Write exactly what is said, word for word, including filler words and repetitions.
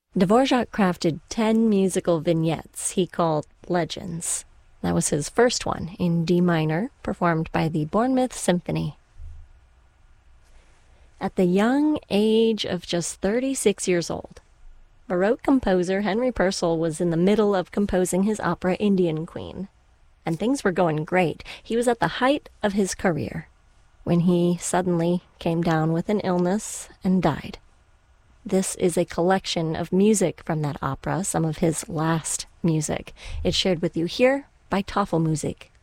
Dvorak crafted ten musical vignettes he called legends. That was his first one in D minor, performed by the Bournemouth Symphony. At the young age of just thirty-six years old, Baroque composer Henry Purcell was in the middle of composing his opera Indian Queen, and things were going great. He was at the height of his career when he suddenly came down with an illness and died. This is a collection of music from that opera, some of his last music. It's shared with you here by Tafelmusik.